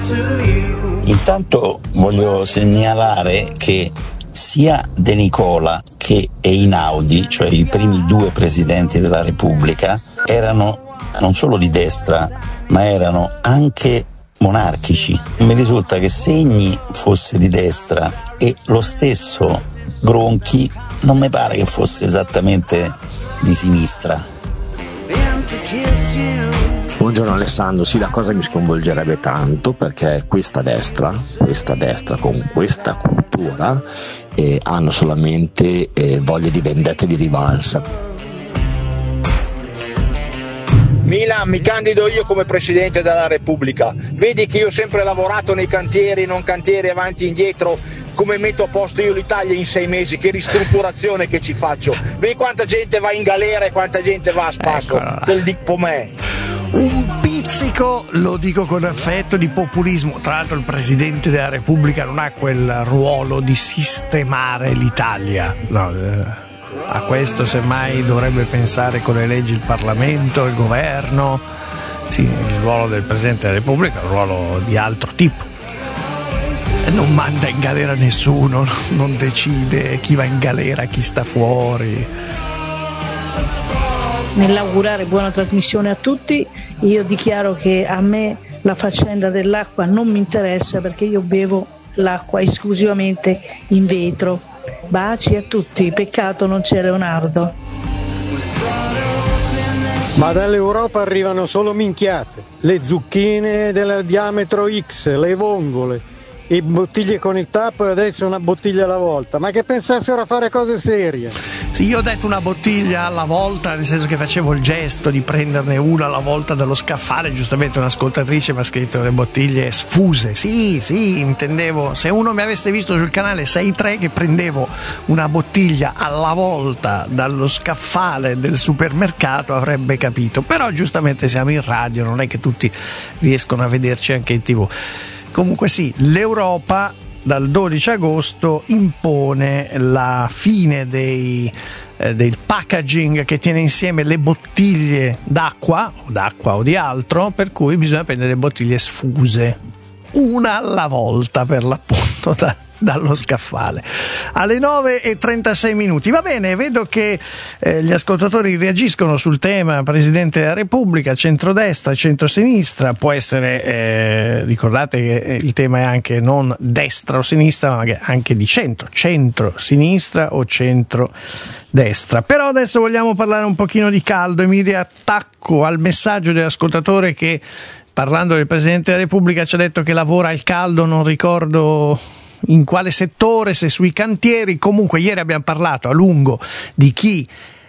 Intanto voglio segnalare che sia De Nicola che Einaudi, cioè i primi due presidenti della Repubblica, erano non solo di destra, ma erano anche monarchici. Mi risulta che Segni fosse di destra e lo stesso Gronchi non mi pare che fosse esattamente di sinistra. Buongiorno Alessandro, sì, la cosa mi sconvolgerebbe tanto perché questa destra con questa cultura hanno solamente voglia di vendetta e di rivalsa. Milan, mi candido io come Presidente della Repubblica. Vedi che io ho sempre lavorato nei cantieri, non cantieri, avanti e indietro, come metto a posto io l'Italia in 6 mesi, che ristrutturazione che ci faccio. Vedi quanta gente va in galera e quanta gente va a spasso del dico me. Un pizzico, lo dico con affetto, di populismo. Tra l'altro il Presidente della Repubblica non ha quel ruolo di sistemare l'Italia, no, a questo semmai dovrebbe pensare con le leggi il Parlamento, il governo. Sì, il ruolo del Presidente della Repubblica è un ruolo di altro tipo. Non manda in galera nessuno, non decide chi va in galera, chi sta fuori. Nell'augurare buona trasmissione a tutti, io dichiaro che a me la faccenda dell'acqua non mi interessa, perché io bevo l'acqua esclusivamente in vetro. Baci a tutti, peccato non c'è Leonardo. Ma dall'Europa arrivano solo minchiate, le zucchine del diametro X, le vongole, e bottiglie con il tappo e adesso una bottiglia alla volta. Ma che pensassero a fare cose serie? Sì, io ho detto una bottiglia alla volta, nel senso che facevo il gesto di prenderne una alla volta dallo scaffale. Giustamente un'ascoltatrice mi ha scritto le bottiglie sfuse. Sì, intendevo, se uno mi avesse visto sul canale 6.3 che prendevo una bottiglia alla volta dallo scaffale del supermercato avrebbe capito. Però giustamente siamo in radio, non è che tutti riescono a vederci anche in TV. Comunque sì, l'Europa dal 12 agosto impone la fine del packaging che tiene insieme le bottiglie d'acqua o di altro, per cui bisogna prendere le bottiglie sfuse, una alla volta per l'appunto dallo scaffale. Alle 9:36. Va bene, vedo che gli ascoltatori reagiscono sul tema Presidente della Repubblica, centrodestra, centrosinistra. Può essere, ricordate che il tema è anche non destra o sinistra, ma anche di centro-sinistra o centro-destra. Però adesso vogliamo parlare un pochino di caldo e mi riattacco al messaggio dell'ascoltatore che, parlando del Presidente della Repubblica, ci ha detto che lavora al caldo, non ricordo in quale settore, se sui cantieri. Comunque ieri abbiamo parlato a lungo di chi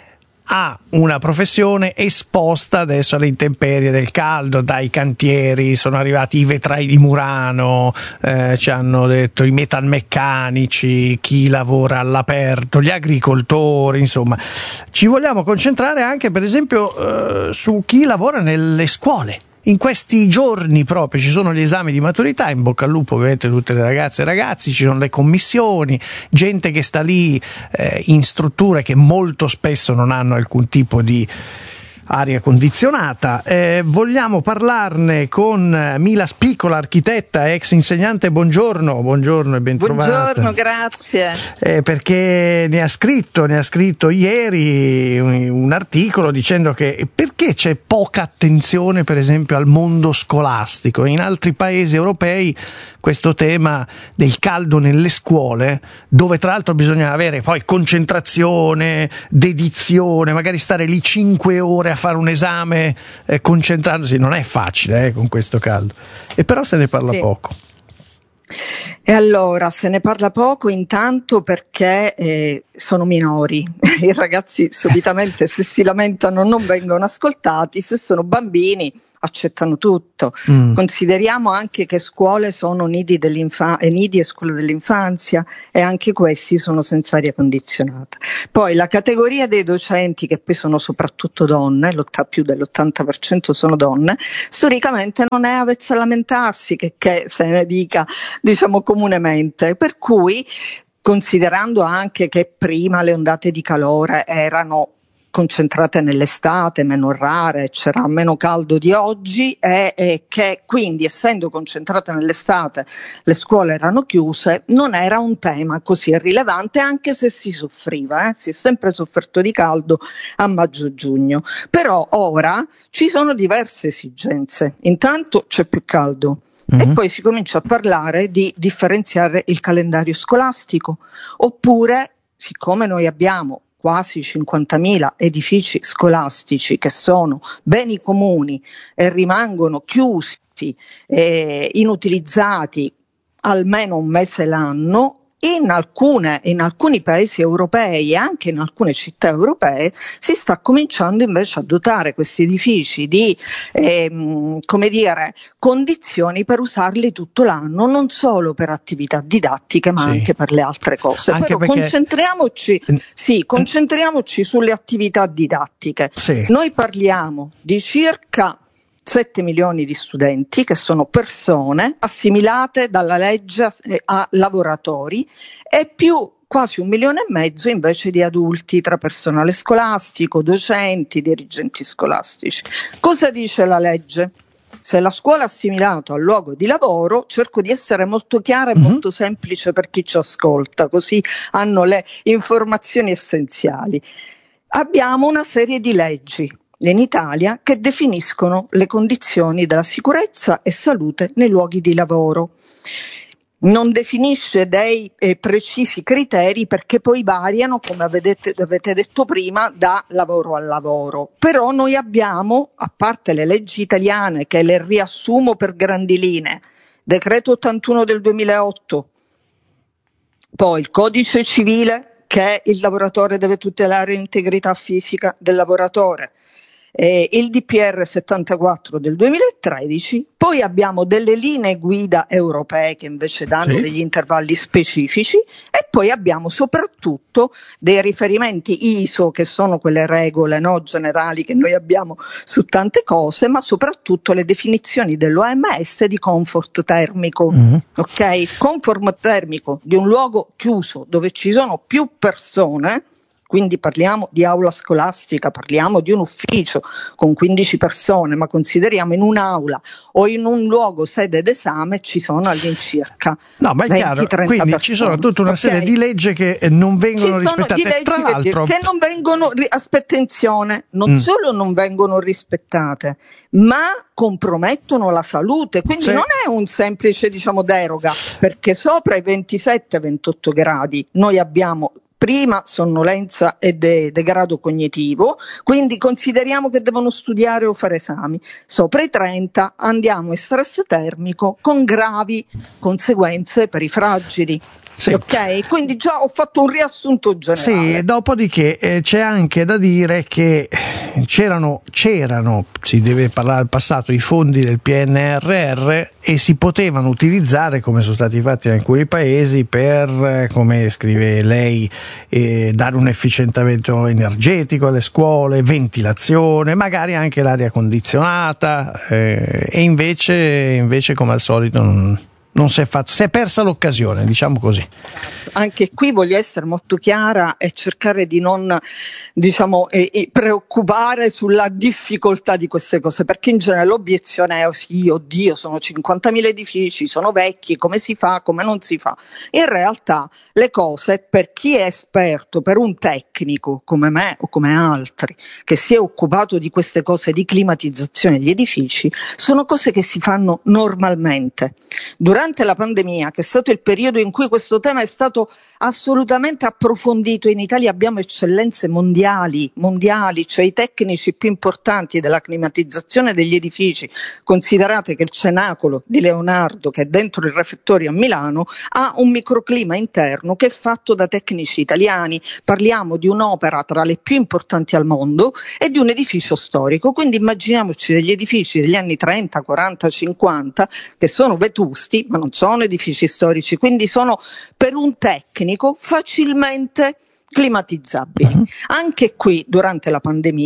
ha una professione esposta adesso alle intemperie del caldo, dai cantieri, sono arrivati i vetrai di Murano, ci hanno detto i metalmeccanici, chi lavora all'aperto, gli agricoltori, insomma. Ci vogliamo concentrare anche per esempio su chi lavora nelle scuole. In questi giorni proprio ci sono gli esami di maturità, in bocca al lupo ovviamente a tutte le ragazze e ragazzi, ci sono le commissioni, gente che sta lì in strutture che molto spesso non hanno alcun tipo di aria condizionata. Vogliamo parlarne con Mila Spicola, architetta, ex insegnante. Buongiorno e ben trovata. Buongiorno, grazie. Perché ne ha scritto ieri un articolo dicendo che perché c'è poca attenzione per esempio al mondo scolastico. In altri paesi europei questo tema del caldo nelle scuole, dove tra l'altro bisogna avere poi concentrazione, dedizione, magari stare lì 5 ore a fare un esame concentrandosi, non è facile con questo caldo, e però se ne parla poco. E allora se ne parla poco intanto perché sono minori, i ragazzi solitamente se si lamentano non vengono ascoltati, se sono bambini accettano tutto. Consideriamo anche che scuole sono nidi e scuole dell'infanzia, e anche questi sono senza aria condizionata. Poi la categoria dei docenti, che poi sono soprattutto donne, più dell'80% sono donne, storicamente non è avvezza a lamentarsi, che se ne dica diciamo comunemente, per cui considerando anche che prima le ondate di calore erano concentrate nell'estate, meno rare, c'era meno caldo di oggi, e che quindi, essendo concentrate nell'estate, le scuole erano chiuse, non era un tema così rilevante, anche se si soffriva, si è sempre sofferto di caldo a maggio-giugno. Però ora ci sono diverse esigenze. Intanto c'è più caldo. E poi si comincia a parlare di differenziare il calendario scolastico, oppure, siccome noi abbiamo quasi 50.000 edifici scolastici che sono beni comuni e rimangono chiusi, inutilizzati almeno un mese l'anno, in alcuni paesi europei e anche in alcune città europee si sta cominciando invece a dotare questi edifici di condizioni per usarli tutto l'anno, non solo per attività didattiche ma anche per le altre cose. Anche però concentriamoci sulle attività didattiche. Noi parliamo di circa 7 milioni di studenti, che sono persone assimilate dalla legge a lavoratori, e più quasi 1,5 milioni invece di adulti, tra personale scolastico, docenti, dirigenti scolastici. Cosa dice la legge? Se la scuola è assimilata al luogo di lavoro, cerco di essere molto chiara e molto semplice per chi ci ascolta, così hanno le informazioni essenziali. Abbiamo una serie di leggi in Italia che definiscono le condizioni della sicurezza e salute nei luoghi di lavoro. Non definisce dei precisi criteri, perché poi variano, come avete detto prima, da lavoro a lavoro. Però noi abbiamo, a parte le leggi italiane che le riassumo per grandi linee, decreto 81 del 2008, poi il codice civile, che il lavoratore deve tutelare l'integrità fisica del lavoratore, il DPR 74 del 2013, poi abbiamo delle linee guida europee che invece danno degli intervalli specifici, e poi abbiamo soprattutto dei riferimenti ISO, che sono quelle regole generali che noi abbiamo su tante cose, ma soprattutto le definizioni dell'OMS di comfort termico. Ok? Comfort termico di un luogo chiuso dove ci sono più persone. Quindi parliamo di aula scolastica, parliamo di un ufficio con 15 persone, ma consideriamo in un'aula o in un luogo sede d'esame ci sono all'incirca 20-30 persone. Ci sono tutta una serie di leggi che non vengono rispettate. Tra l'altro, che non vengono, attenzione, non solo non vengono rispettate, ma compromettono la salute. Quindi non è un semplice, deroga, perché sopra i 27-28 gradi noi abbiamo prima sonnolenza e degrado cognitivo, quindi consideriamo che devono studiare o fare esami. Sopra i 30 andiamo in stress termico con gravi conseguenze per i fragili. Ok, quindi già ho fatto un riassunto generale. Dopodiché c'è anche da dire che c'erano, si deve parlare del passato, i fondi del PNRR, e si potevano utilizzare, come sono stati fatti in alcuni paesi, per, come scrive lei, dare un efficientamento energetico alle scuole, ventilazione, magari anche l'aria condizionata, e invece come al solito non si è fatto, si è persa l'occasione, diciamo così. Anche qui voglio essere molto chiara e cercare di non preoccupare sulla difficoltà di queste cose, perché in genere l'obiezione è oddio, sono 50.000 edifici, sono vecchi, come si fa, come non si fa. In realtà le cose, per chi è esperto, per un tecnico come me o come altri che si è occupato di queste cose di climatizzazione degli edifici, sono cose che si fanno normalmente. Durante la pandemia, che è stato il periodo in cui questo tema è stato assolutamente approfondito, in Italia abbiamo eccellenze mondiali, cioè i tecnici più importanti della climatizzazione degli edifici. Considerate che il Cenacolo di Leonardo, che è dentro il refettorio a Milano, ha un microclima interno che è fatto da tecnici italiani. Parliamo di un'opera tra le più importanti al mondo e di un edificio storico, quindi immaginiamoci degli edifici degli anni 30, 40, 50 che sono vetusti, ma non sono edifici storici, quindi sono per un tecnico facilmente climatizzabili. Anche qui durante la pandemia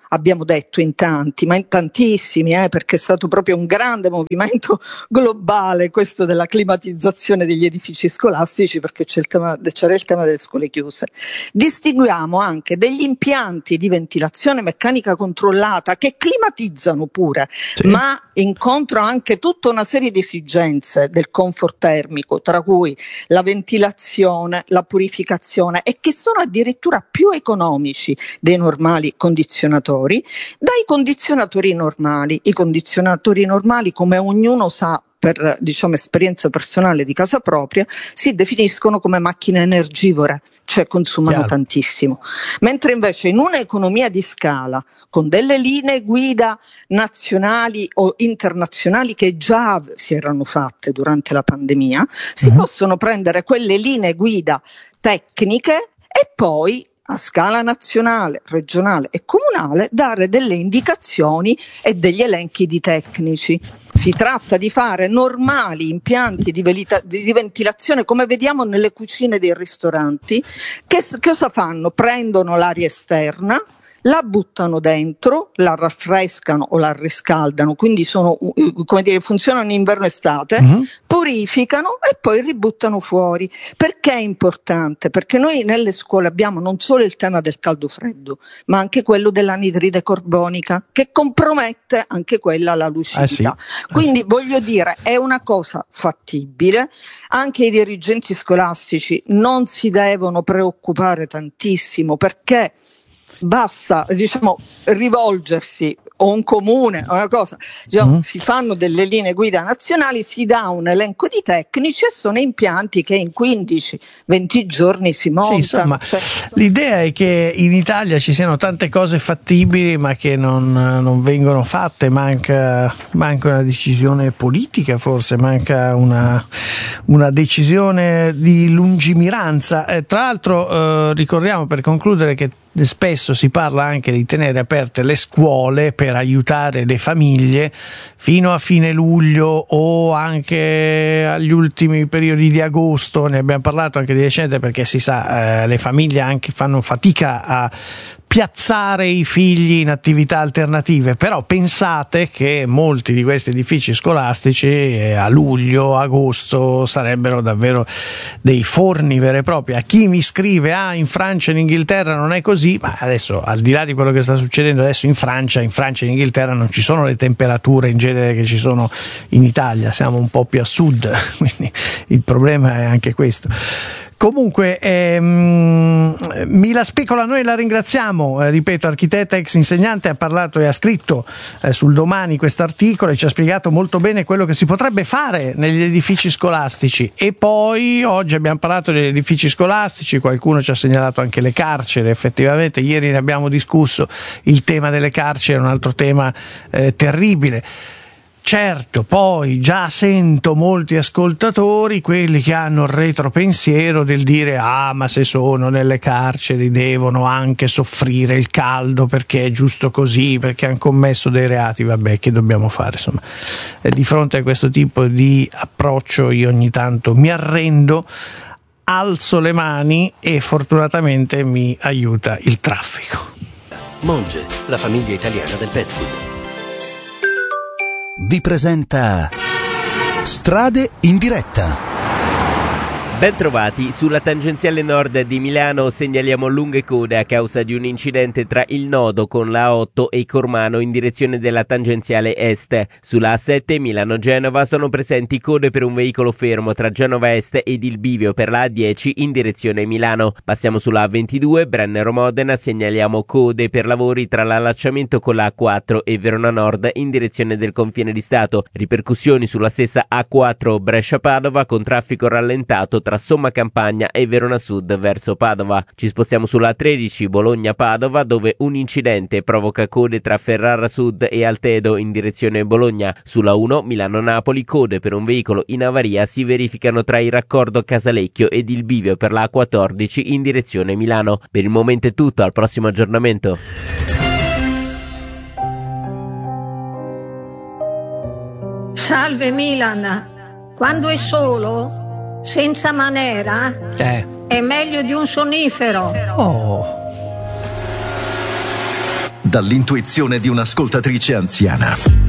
abbiamo detto in tanti, ma in tantissimi, perché è stato proprio un grande movimento globale questo della climatizzazione degli edifici scolastici, perché c'era il tema delle scuole chiuse. Distinguiamo anche degli impianti di ventilazione meccanica controllata che climatizzano pure, sì, ma incontrano anche tutta una serie di esigenze del comfort termico, tra cui la ventilazione, la purificazione, e che sono addirittura più economici dei normali condizionatori. Dai condizionatori normali, i condizionatori normali, come ognuno sa per esperienza personale di casa propria, si definiscono come macchine energivore, cioè consumano tantissimo, mentre invece in un'economia di scala, con delle linee guida nazionali o internazionali che già si erano fatte durante la pandemia, si possono prendere quelle linee guida tecniche e poi a scala nazionale, regionale e comunale dare delle indicazioni e degli elenchi di tecnici. Si tratta di fare normali impianti di ventilazione come vediamo nelle cucine dei ristoranti, che cosa fanno? Prendono l'aria esterna, la buttano dentro, la raffrescano o la riscaldano, quindi funzionano in inverno e estate, purificano e poi ributtano fuori. Perché è importante? Perché noi nelle scuole abbiamo non solo il tema del caldo-freddo, ma anche quello dell'anidride carbonica, che compromette anche quella la lucidità. Quindi voglio dire, è una cosa fattibile. Anche i dirigenti scolastici non si devono preoccupare tantissimo, perché basta rivolgersi o un comune o una cosa, si fanno delle linee guida nazionali, si dà un elenco di tecnici e sono impianti che in 15-20 giorni si montano. Sì, insomma, l'idea è che in Italia ci siano tante cose fattibili ma che non vengono fatte, manca una decisione politica, forse manca una decisione di lungimiranza. Tra l'altro ricordiamo, per concludere, che spesso si parla anche di tenere aperte le scuole per aiutare le famiglie fino a fine luglio o anche agli ultimi periodi di agosto. Ne abbiamo parlato anche di recente, perché si sa, le famiglie anche fanno fatica a piazzare i figli in attività alternative, però pensate che molti di questi edifici scolastici a luglio, agosto sarebbero davvero dei forni veri e propri. A chi mi scrive in Francia e in Inghilterra non è così, ma adesso, al di là di quello che sta succedendo adesso in Francia e in Inghilterra, non ci sono le temperature in genere che ci sono in Italia, siamo un po' più a sud, quindi il problema è anche questo. Comunque Mila Spicola, noi la ringraziamo, ripeto, architetta, ex insegnante, ha parlato e ha scritto sul Domani questo articolo e ci ha spiegato molto bene quello che si potrebbe fare negli edifici scolastici. E poi oggi abbiamo parlato degli edifici scolastici, qualcuno ci ha segnalato anche le carceri. Effettivamente ieri ne abbiamo discusso, il tema delle carceri è un altro tema terribile. Certo, poi già sento molti ascoltatori, quelli che hanno il retropensiero del dire ma se sono nelle carceri devono anche soffrire il caldo perché è giusto così, perché hanno commesso dei reati. Vabbè, che dobbiamo fare? Insomma, di fronte a questo tipo di approccio io ogni tanto mi arrendo, alzo le mani e fortunatamente mi aiuta il traffico. Monge, la famiglia italiana del pet food, vi presenta Strade in diretta. Ben trovati. Sulla tangenziale nord di Milano segnaliamo lunghe code a causa di un incidente tra il nodo con la A8 e Cormano in direzione della tangenziale est. Sulla A7 Milano-Genova sono presenti code per un veicolo fermo tra Genova Est ed il bivio per la A10 in direzione Milano. Passiamo sulla A22 Brennero-Modena, segnaliamo code per lavori tra l'allacciamento con la A4 e Verona Nord in direzione del confine di Stato. Ripercussioni sulla stessa A4 Brescia-Padova con traffico rallentato tra Somma Campagna e Verona Sud verso Padova. Ci spostiamo sulla A13 Bologna-Padova, dove un incidente provoca code tra Ferrara Sud e Altedo in direzione Bologna. Sulla 1 Milano-Napoli, code per un veicolo in avaria si verificano tra il raccordo Casalecchio ed il bivio per la A14 in direzione Milano. Per il momento è tutto, al prossimo aggiornamento. Salve Milan, quando è solo, senza manera, è meglio di un sonnifero. dall'intuizione di un'ascoltatrice anziana.